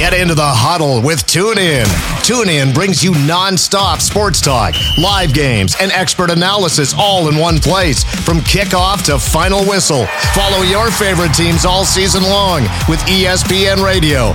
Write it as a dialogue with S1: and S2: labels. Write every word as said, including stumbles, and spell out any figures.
S1: Get into the huddle with TuneIn. TuneIn brings you non-stop sports talk, live games, and expert analysis all in one place. From kickoff to final whistle. Follow your favorite teams all season long with E S P N Radio,